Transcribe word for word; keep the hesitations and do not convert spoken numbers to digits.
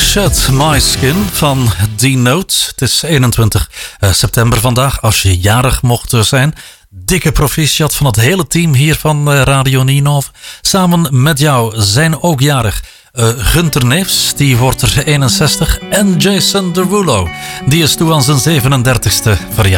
Shed My Skin van D-Note. Het is eenentwintig september vandaag, als je jarig mocht zijn. Dikke proficiat van het hele team hier van Radio Ninove. Samen met jou zijn ook jarig uh, Gunter Neefs, die wordt er eenenzestig. En Jason Derulo, die is toe aan zijn zevenendertigste verjaardag.